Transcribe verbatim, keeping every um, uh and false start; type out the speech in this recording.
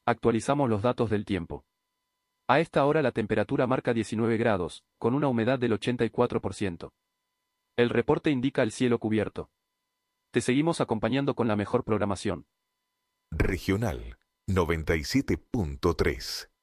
Actualizamos los datos del tiempo. A esta hora la temperatura marca diecinueve grados, con una humedad del ochenta y cuatro por ciento. El reporte indica el cielo cubierto. Te seguimos acompañando con la mejor programación. Regional noventa y siete punto tres.